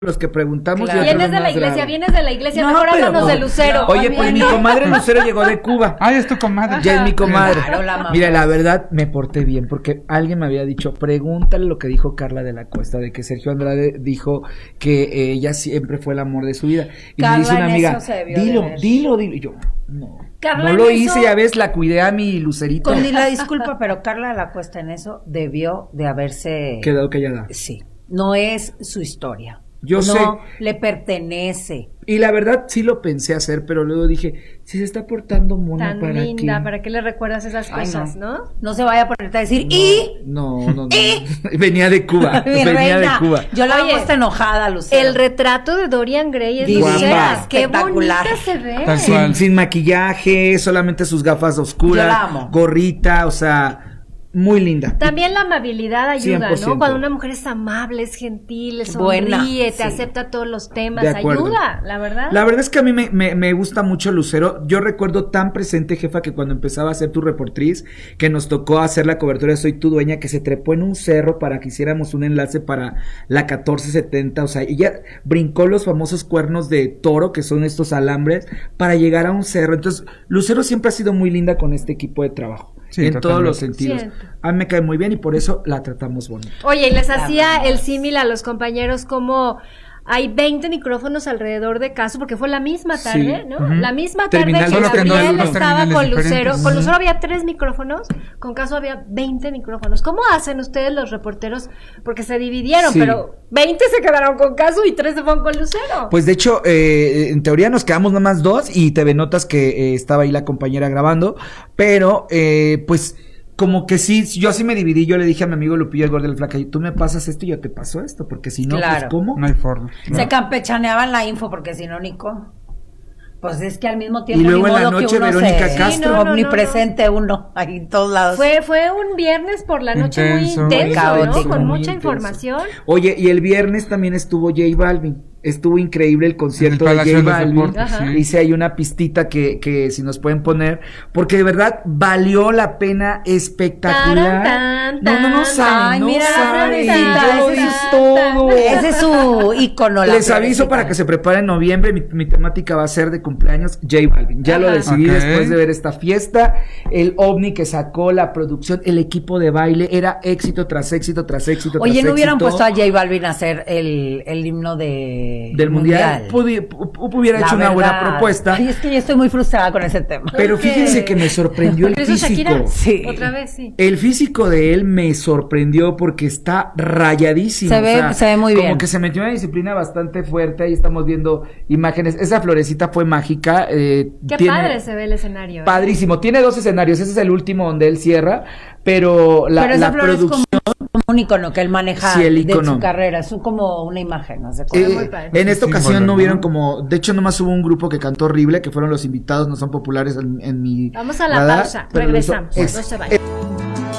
los que preguntamos. Claro. Vienes de la iglesia, mejor háblanos de Lucero. Oye, pues mi comadre Lucero llegó de Cuba. Ay, es tu comadre. Ya es mi comadre. Claro, la mamá. Mira, la verdad me porté bien porque alguien me había dicho, pregúntale lo que dijo Carla de la Cuesta, de que Sergio Andrade dijo que ella siempre fue el amor de su vida. Y Carla me dice una en amiga, eso se debió de ver. dilo. Y yo, no. Carla No lo en eso- hice, ya ves, la cuidé a mi Lucerito. Con ni la disculpa, pero Carla de la Cuesta en eso debió de haberse... Quedó callada. Sí, no es su historia. Yo no sé. le pertenece. Y la verdad sí lo pensé hacer, pero luego dije, si se está portando mona, Tan ¿para linda, qué? ¿para qué le recuerdas esas Ay, cosas, no? No se vaya a ponerte a decir, No. Venía de Cuba, mi venía reina, de Cuba. yo la Oye, veo hasta enojada, Lucero. El retrato de Dorian Gray es Divina, Lucero. Qué espectacular. bonita se ve. Tal Sin, cual. sin maquillaje, solamente sus gafas oscuras, Yo la amo. gorrita, o sea, muy linda. También la amabilidad ayuda, 100%. ¿no? Cuando una mujer es amable, es gentil, es Buena, sonríe, te sí. acepta todos los temas, De acuerdo. ayuda, la verdad. La verdad es que a mí me gusta mucho Lucero. Yo recuerdo tan presente, jefa, que cuando empezaba a ser tu reportriz, que nos tocó hacer la cobertura de Soy tu dueña, que se trepó en un cerro para que hiciéramos un enlace para la 1470. O sea, ella brincó los famosos cuernos de toro, que son estos alambres, para llegar a un cerro. Entonces, Lucero siempre ha sido muy linda con este equipo de trabajo. Sí, en todos totalmente. los sentidos. Siento. A mí me cae muy bien y por eso la tratamos bonito. Oye, y les La hacía amamos. el símil a los compañeros como hay 20 micrófonos alrededor de Caso, porque fue la misma tarde, Sí, ¿no? ujú. La misma tarde Terminal, que solo que no Gabriel hay unos estaba terminales con Lucero. diferentes. Con Lucero había 3 micrófonos, con Caso había 20 micrófonos. ¿Cómo hacen ustedes los reporteros? Porque se dividieron, Sí. pero 20 se quedaron con Caso y 3 se fueron con Lucero. Pues de hecho, en teoría nos quedamos nada más 2 y TV Notas que estaba ahí la compañera grabando, pero pues como que sí, yo sí me dividí, yo le dije a mi amigo Lupillo el Gordo del Flaca, tú me pasas esto y yo te paso esto, porque si no, Claro. pues ¿cómo? No hay forma. Se campechaneaban la info porque si no, Nico. Pues es que al mismo tiempo Y luego ni en la modo que noche uno Verónica se- Castro. Sí, no, omnipresente uno ahí en todos lados. Fue un viernes por la noche Intenso. muy intenso, Caótico, ¿no? Con muy mucha intenso. información. Oye, y el viernes también estuvo J Balvin. Estuvo increíble el concierto En el de Palacio J de los Balvin. Deportes, Ajá. sí. Hice ahí una pistita que si nos pueden poner, porque de verdad valió la pena, espectacular. Taran, tan, No tan. saben, Ay, no mira la saben, florecita, yo lo ese di es- todo. Ese es su ícono. la Les aviso florecita. para que se preparen en noviembre, mi temática va a ser de cumpleaños J Balvin. Ya lo Ajá. decidí Ok. después de ver esta fiesta, el ovni que sacó, la producción, el equipo de baile, era éxito tras éxito tras éxito tras Oye, ¿no hubieran éxito. puesto a J Balvin a hacer el himno Del mundial? Hubiera La hecho una buena verdad. propuesta. Ay, es que yo estoy muy frustrada con ese tema. Pero ¿Por qué? fíjense que me sorprendió el ¿Pero eso físico. Shakira? Sí. Otra vez, sí. El físico de él me sorprendió porque está rayadísimo. Se ve muy como bien. que se metió en una disciplina bastante fuerte. Ahí estamos viendo imágenes. Esa florecita fue mágica. Qué tiene- padre se ve el escenario. ¿eh? Padrísimo. Tiene 2 escenarios. Ese es el último donde él cierra. Pero la, Pero esa la flor es producción. como un icono que él maneja Sí, el de icono. su carrera. Es como una imagen, ¿no? muy padre. En esta Sí, ocasión símbolo, no hubieron ¿no? como. De hecho, nomás hubo un grupo que cantó horrible. Que fueron los invitados. No son populares en mi. Vamos a la radar, pausa. pero lo hizo Regresamos. No se vayan.